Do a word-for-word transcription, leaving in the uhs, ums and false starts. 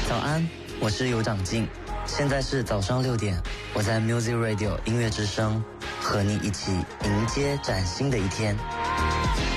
早安，我是尤长进，现在是早上六点，我在 Music Radio 音乐之声，和你一起迎接崭新的一天。